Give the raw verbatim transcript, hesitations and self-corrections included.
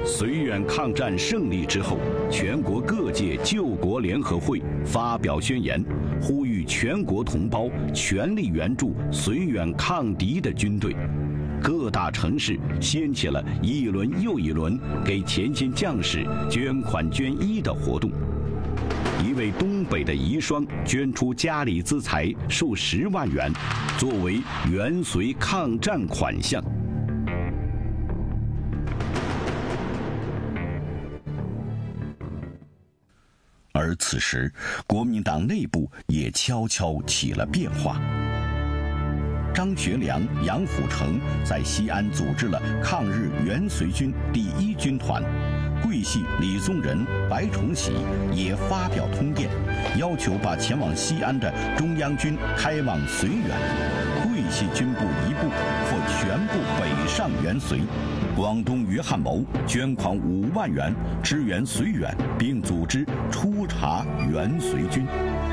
绥远抗战胜利之后，全国各界救国联合会发表宣言，呼吁全国同胞全力援助绥远抗敌的军队。各大城市掀起了一轮又一轮给前线将士捐款捐衣的活动。一位东北的遗孀捐出家里资财数十万元，作为援绥抗战款项。而此时，国民党内部也悄悄起了变化。张学良、杨虎城在西安组织了抗日援绥军第一军团，桂系李宗仁、白崇禧也发表通电，要求把前往西安的中央军开往绥远，桂系军部一部或全部北上援绥。广东于汉谋捐款五万元支援绥远，并组织出查援绥军。